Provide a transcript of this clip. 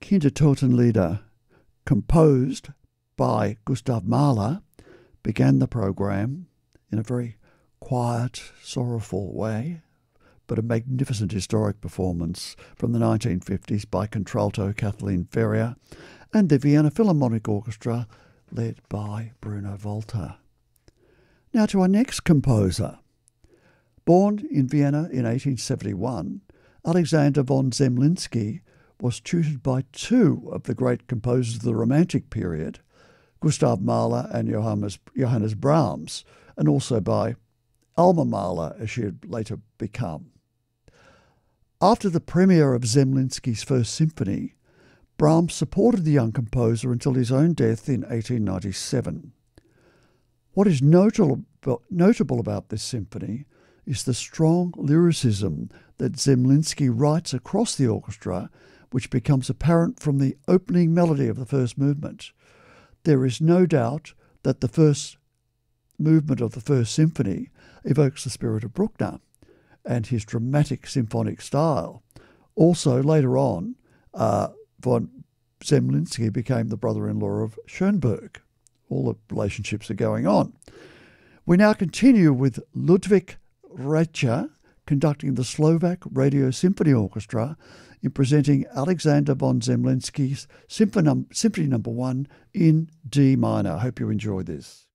Kindertotenlieder, composed by Gustav Mahler, began the program in a very quiet, sorrowful way, but a magnificent historic performance from the 1950s by contralto Kathleen Ferrier and the Vienna Philharmonic Orchestra led by Bruno Walter. Now to our next composer. Born in Vienna in 1871, Alexander von Zemlinsky was tutored by two of the great composers of the Romantic period, Gustav Mahler and Johannes Brahms, and also by Alma Mahler, as she had later become. After the premiere of Zemlinsky's First Symphony, Brahms supported the young composer until his own death in 1897. What is notable about this symphony is the strong lyricism that Zemlinsky writes across the orchestra, which becomes apparent from the opening melody of the first movement. There is no doubt that the first movement of the First Symphony evokes the spirit of Bruckner and his dramatic symphonic style. Also, later on, von Zemlinsky became the brother-in-law of Schoenberg. All the relationships are going on. We now continue with Ludwig Reicher conducting the Slovak Radio Symphony Orchestra in presenting Alexander von Zemlinsky's Symphony No. 1 in D minor. I hope you enjoy this.